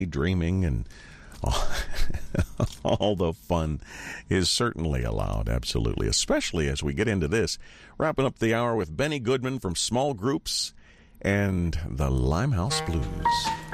dreaming and all the fun is certainly allowed, absolutely, especially as we get into this. Wrapping up the hour with Benny Goodman from Small Groups and the Limehouse Blues.